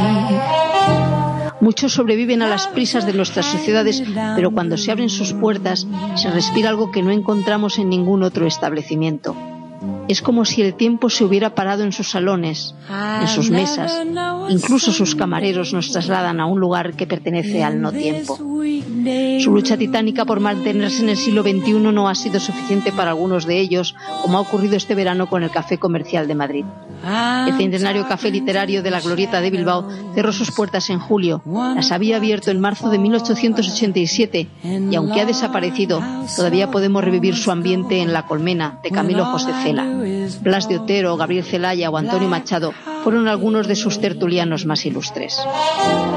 Muchos sobreviven a las prisas de nuestras sociedades, pero cuando se abren sus puertas se respira algo que no encontramos en ningún otro establecimiento. Es como si el tiempo se hubiera parado en sus salones, en sus mesas. Incluso sus camareros nos trasladan a un lugar que pertenece al no tiempo. Su lucha titánica por mantenerse en el siglo XXI no ha sido suficiente para algunos de ellos, como ha ocurrido este verano con el Café Comercial de Madrid. El centenario café literario de la Glorieta de Bilbao cerró sus puertas en julio. Las había abierto en marzo de 1887 y aunque ha desaparecido, todavía podemos revivir su ambiente en La Colmena, de Camilo José Cela. Blas de Otero, Gabriel Celaya o Antonio Machado fueron algunos de sus tertulianos más ilustres.